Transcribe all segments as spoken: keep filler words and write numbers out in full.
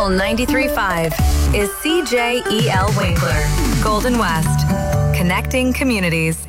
Soul ninety-three point five is C J E L Winkler, Golden West, connecting communities.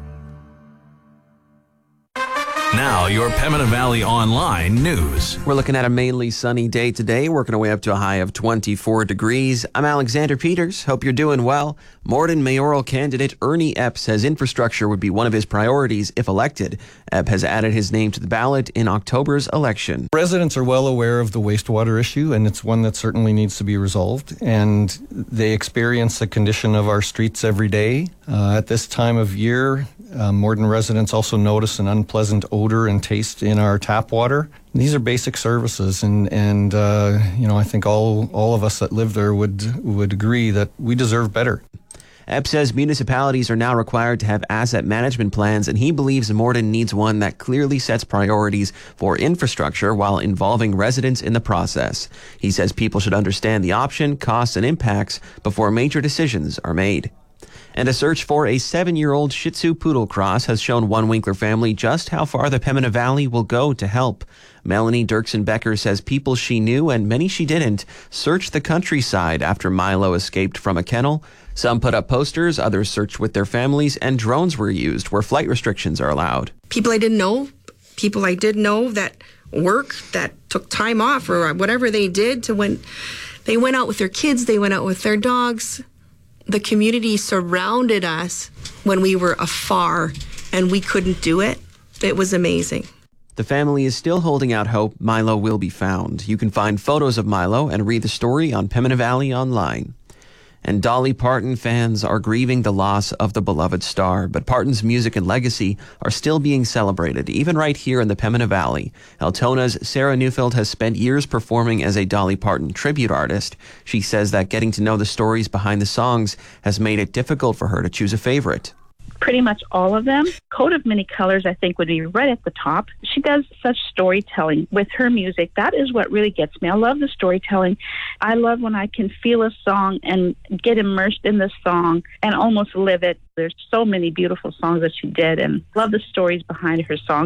Now, your Pembina Valley Online news. We're looking at a mainly sunny day today, working our way up to a high of twenty-four degrees. I'm Alexander Peters. Hope you're doing well. Morden mayoral candidate Ernie Epp says infrastructure would be one of his priorities if elected. Epp has added his name to the ballot in October's election. Residents are well aware of the wastewater issue, and it's one that certainly needs to be resolved. And they experience the condition of our streets every day. Uh, at this time of year, uh, Morden residents also notice an unpleasant odor and taste in our tap water. These are basic services, and and uh, you know I think all all of us that live there would would agree that we deserve better. Epp says municipalities are now required to have asset management plans, and he believes Morden needs one that clearly sets priorities for infrastructure while involving residents in the process. He says people should understand the option, costs, and impacts before major decisions are made. And a search for a seven-year-old Shih Tzu Poodle cross has shown one Winkler family just how far the Pembina Valley will go to help. Melanie Dirksen-Becker says people she knew and many she didn't searched the countryside after Milo escaped from a kennel. Some put up posters, others searched with their families, and drones were used where flight restrictions are allowed. People I didn't know, people I did know that worked, that took time off or whatever they did to when they went out with their kids, they went out with their dogs. The community surrounded us when we were afar and we couldn't do it. It was amazing. The family is still holding out hope Milo will be found. You can find photos of Milo and read the story on Pembina Valley Online. And Dolly Parton fans are grieving the loss of the beloved star, but Parton's music and legacy are still being celebrated, even right here in the Pembina Valley. Altona's Sarah Neufeld has spent years performing as a Dolly Parton tribute artist. She says that getting to know the stories behind the songs has made it difficult for her to choose a favorite. Pretty much all of them. Coat of Many Colors, I think, would be right at the top. She does such storytelling with her music. That is what really gets me. I love the storytelling. I love when I can feel a song and get immersed in the song and almost live it. There's so many beautiful songs that she did, and love the stories behind her songs.